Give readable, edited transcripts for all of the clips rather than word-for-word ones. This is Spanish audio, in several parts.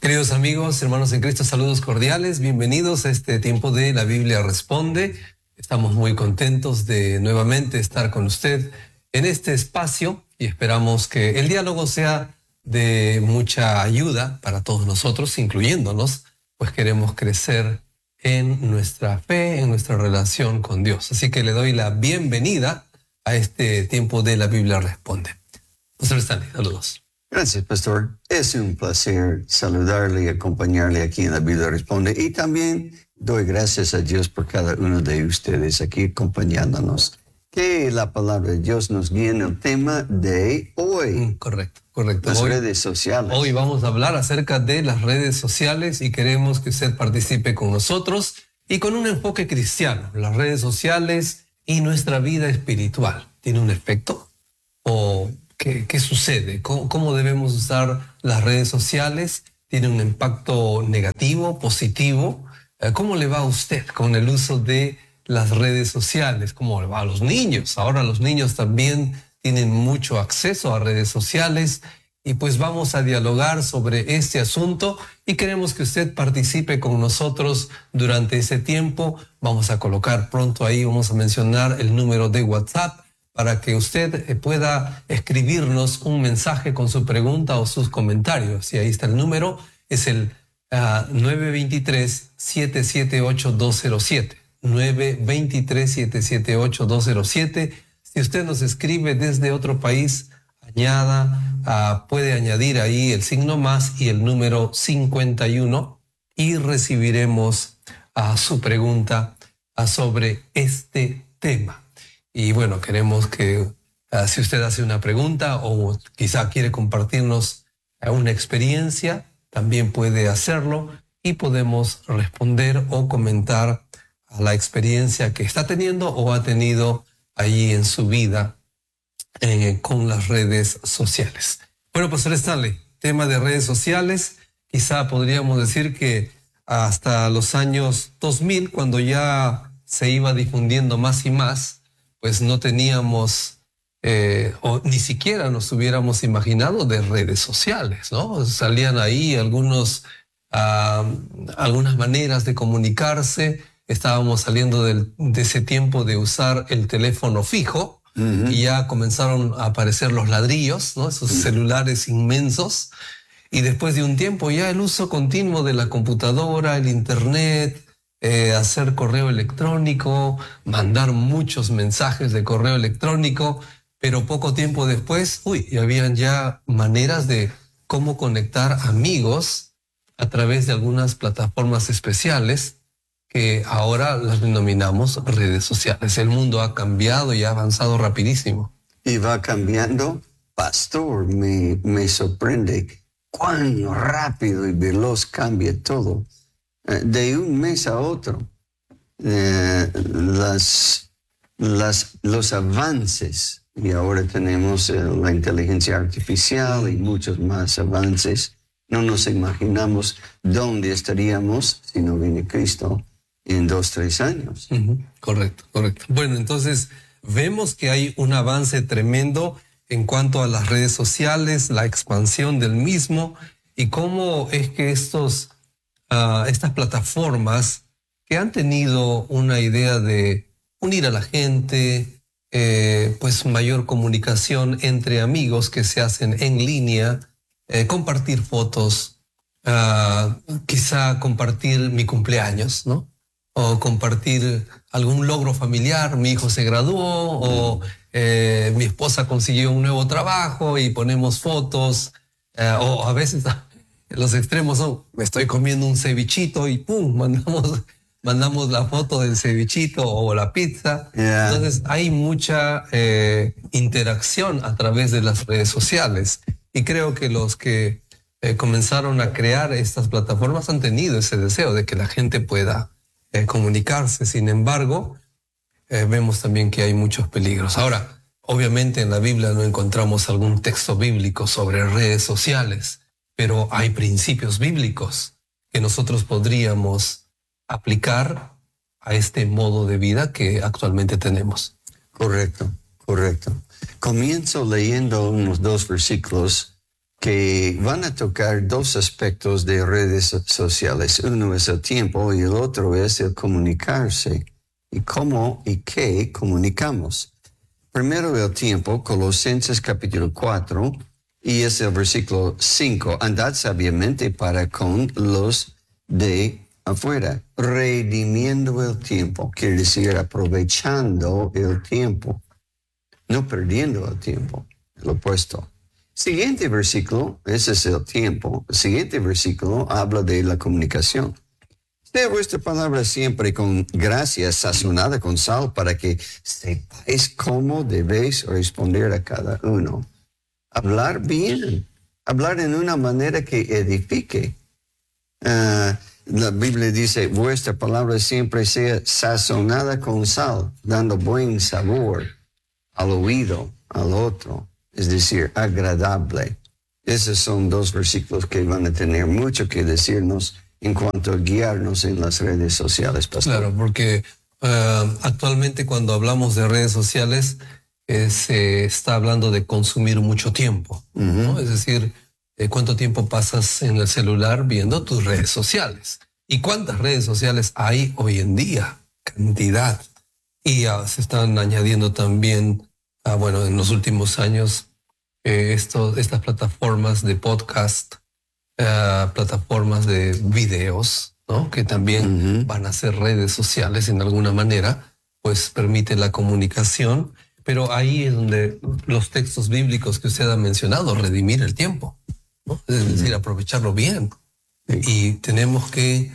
Queridos amigos, hermanos en Cristo, saludos cordiales, bienvenidos a este tiempo de La Biblia Responde. Estamos muy contentos de nuevamente estar con usted en este espacio y esperamos que el diálogo sea de mucha ayuda para todos nosotros, incluyéndonos, pues queremos crecer en nuestra fe, en nuestra relación con Dios. Así que le doy la bienvenida a este tiempo de La Biblia Responde. Pastor Stanley, saludos. Gracias, pastor. Es un placer saludarle y acompañarle aquí en La Biblia Responde. Y también doy gracias a Dios por cada uno de ustedes aquí acompañándonos. Que la palabra de Dios nos guíe en el tema de hoy. Correcto. Las redes sociales. Hoy vamos a hablar acerca de las redes sociales y queremos que usted participe con nosotros y con un enfoque cristiano. Las redes sociales y nuestra vida espiritual. ¿Tiene un efecto? ¿O qué sucede? ¿Cómo debemos usar las redes sociales? ¿Tiene un impacto negativo, positivo? ¿Cómo le va a usted con el uso de las redes sociales? ¿Cómo le va a los niños? Ahora los niños también tienen mucho acceso a redes sociales y pues vamos a dialogar sobre este asunto y queremos que usted participe con nosotros durante ese tiempo. Vamos a colocar pronto ahí, vamos a mencionar el número de WhatsApp para que usted pueda escribirnos un mensaje con su pregunta o sus comentarios. Y ahí está el número, es el 923-778-207. 923-778-207. Si usted nos escribe desde otro país, puede añadir ahí el signo más y el número 51 y recibiremos su pregunta sobre este tema. Y bueno, queremos que si usted hace una pregunta o quizá quiere compartirnos una experiencia, también puede hacerlo y podemos responder o comentar a la experiencia que está teniendo o ha tenido allí en su vida con las redes sociales. Bueno, Pastor Stanley, tema de redes sociales, quizá podríamos decir que hasta los años 2000, cuando ya se iba difundiendo más y más, pues no teníamos o ni siquiera nos hubiéramos imaginado de redes sociales, ¿no? Salían ahí algunas maneras de comunicarse. Estábamos saliendo de ese tiempo de usar el teléfono fijo y ya comenzaron a aparecer los ladrillos, ¿no? Esos celulares inmensos. Y después de un tiempo ya el uso continuo de la computadora, el internet, hacer correo electrónico, mandar muchos mensajes de correo electrónico, pero poco tiempo después, habían ya maneras de cómo conectar amigos a través de algunas plataformas especiales que ahora las denominamos redes sociales. El mundo ha cambiado y ha avanzado rapidísimo. Y va cambiando. Pastor, me sorprende cuán rápido y veloz cambia todo. De un mes a otro, los avances, y ahora tenemos la inteligencia artificial y muchos más avances. No nos imaginamos dónde estaríamos si no viene Cristo en 2-3 años. Correcto. Bueno, entonces vemos que hay un avance tremendo en cuanto a las redes sociales, la expansión del mismo y cómo es que estas plataformas que han tenido una idea de unir a la gente, pues mayor comunicación entre amigos que se hacen en línea, compartir fotos, quizá compartir mi cumpleaños, ¿no? O compartir algún logro familiar, mi hijo se graduó, o mi esposa consiguió un nuevo trabajo y ponemos fotos, o a veces los extremos son, me estoy comiendo un cevichito y ¡pum! Mandamos la foto del cevichito o la pizza. Yeah. Entonces hay mucha interacción a través de las redes sociales y creo que los que comenzaron a crear estas plataformas han tenido ese deseo de que la gente pueda comunicarse. Sin embargo, vemos también que hay muchos peligros. Ahora, obviamente en la Biblia no encontramos algún texto bíblico sobre redes sociales, pero hay principios bíblicos que nosotros podríamos aplicar a este modo de vida que actualmente tenemos. Correcto. Comienzo leyendo unos 2 versículos que van a tocar dos aspectos de redes sociales. Uno es el tiempo y el otro es el comunicarse. Y cómo y qué comunicamos. Primero el tiempo, Colosenses capítulo 4, y es el versículo 5. Andad sabiamente para con los de afuera, redimiendo el tiempo. Quiere decir aprovechando el tiempo, no perdiendo el tiempo, lo opuesto. Siguiente versículo, ese es el tiempo. El siguiente versículo habla de la comunicación. Sea vuestra palabra siempre con gracia sazonada con sal para que sepáis cómo debéis responder a cada uno. Hablar bien, hablar en una manera que edifique. La Biblia dice, vuestra palabra siempre sea sazonada con sal, dando buen sabor al oído, al otro, es decir, agradable. Esos son dos versículos que van a tener mucho que decirnos en cuanto a guiarnos en las redes sociales, pastor. Claro, porque actualmente cuando hablamos de redes sociales se está hablando de consumir mucho tiempo, ¿no? Es decir, cuánto tiempo pasas en el celular viendo tus redes sociales. ¿Y cuántas redes sociales hay hoy en día? Cantidad. Y se están añadiendo también, bueno, en los últimos años, estas plataformas de podcast, plataformas de videos, ¿no? Que también van a ser redes sociales en alguna manera, pues permite la comunicación, pero ahí es donde los textos bíblicos que usted ha mencionado, redimir el tiempo, ¿no? Es decir, aprovecharlo bien. Y tenemos que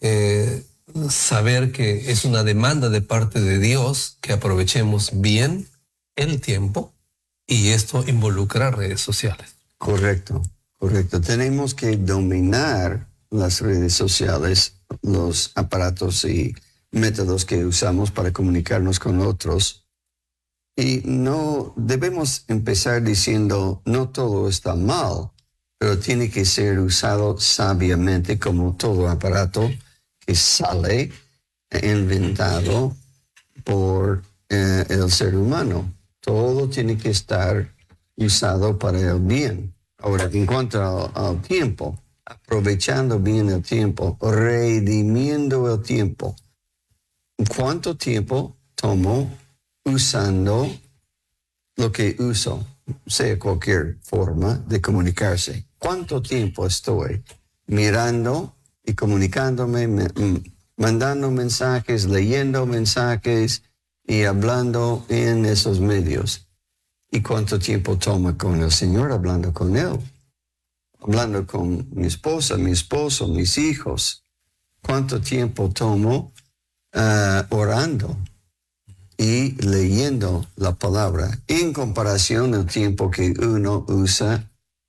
saber que es una demanda de parte de Dios que aprovechemos bien el tiempo, y esto involucra redes sociales. Correcto. Correcto. Tenemos que dominar las redes sociales, los aparatos y métodos que usamos para comunicarnos con otros. Y no debemos empezar diciendo, no todo está mal, pero tiene que ser usado sabiamente como todo aparato que sale inventado por el ser humano. Todo tiene que estar usado para el bien. Ahora, en cuanto al tiempo, aprovechando bien el tiempo, redimiendo el tiempo. ¿Cuánto tiempo tomo usando lo que uso, sea cualquier forma de comunicarse? ¿Cuánto tiempo estoy mirando y comunicándome, mandando mensajes, leyendo mensajes y hablando en esos medios? ¿Y cuánto tiempo toma con el Señor hablando con Él? Hablando con mi esposa, mi esposo, mis hijos. ¿Cuánto tiempo tomo orando y leyendo la palabra en comparación al tiempo que uno usa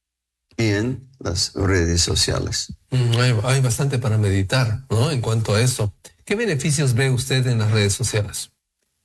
en las redes sociales? Hay bastante para meditar, ¿no? En cuanto a eso. ¿Qué beneficios ve usted en las redes sociales?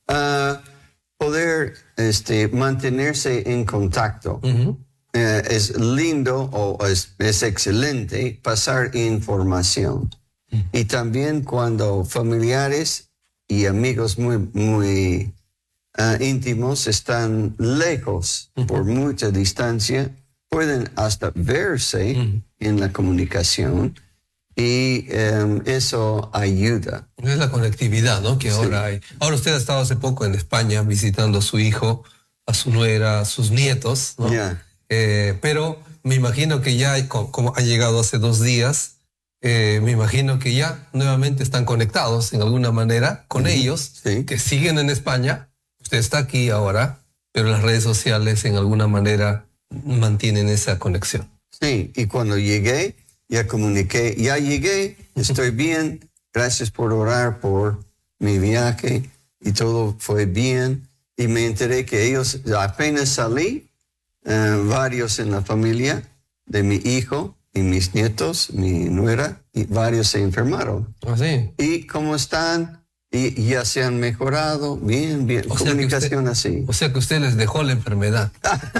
Poder mantenerse en contacto. Es lindo o es excelente pasar información. Y también cuando familiares y amigos muy íntimos están lejos por mucha distancia, pueden hasta verse en la comunicación. Y eso ayuda. Es la conectividad, ¿no? Que ahora hay. Ahora usted ha estado hace poco en España visitando a su hijo, a su nuera, a sus nietos, ¿no? Yeah. Pero me imagino que ya, como ha llegado hace 2 días, me imagino que ya nuevamente están conectados en alguna manera con ellos, que siguen en España. Usted está aquí ahora, pero las redes sociales en alguna manera mantienen esa conexión. Sí, y cuando llegué, ya comuniqué, ya llegué, estoy bien, gracias por orar por mi viaje y todo fue bien. Y me enteré que ellos, apenas salí, varios en la familia de mi hijo y mis nietos, mi nuera, y varios se enfermaron. ¿Ah, sí? ¿Y cómo están? Y ya se han mejorado, bien, comunicación así. O sea que usted les dejó la enfermedad.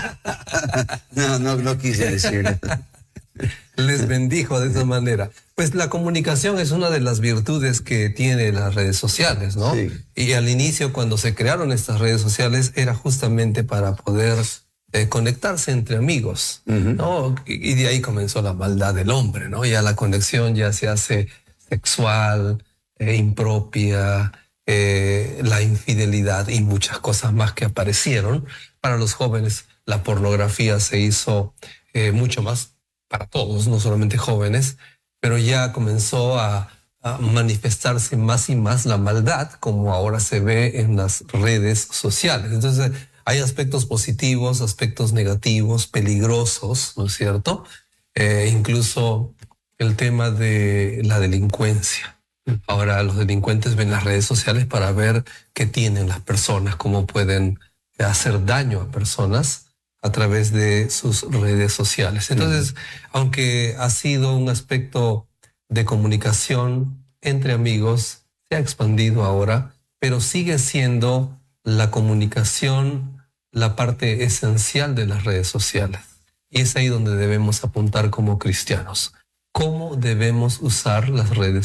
No quise decir. Les bendijo de esa manera. Pues la comunicación es una de las virtudes que tiene las redes sociales, ¿no? Sí. Y al inicio, cuando se crearon estas redes sociales, era justamente para poder conectarse entre amigos, ¿no? Y de ahí comenzó la maldad del hombre, ¿no? Ya la conexión ya se hace sexual, impropia, la infidelidad y muchas cosas más que aparecieron. Para los jóvenes la pornografía se hizo mucho más para todos, no solamente jóvenes, pero ya comenzó a manifestarse más y más la maldad, como ahora se ve en las redes sociales. Entonces, hay aspectos positivos, aspectos negativos, peligrosos, ¿no es cierto? Incluso el tema de la delincuencia. Ahora los delincuentes ven las redes sociales para ver qué tienen las personas, cómo pueden hacer daño a personas a través de sus redes sociales. Entonces, aunque ha sido un aspecto de comunicación entre amigos, se ha expandido ahora, pero sigue siendo la comunicación la parte esencial de las redes sociales. Y es ahí donde debemos apuntar como cristianos. ¿Cómo debemos usar las redes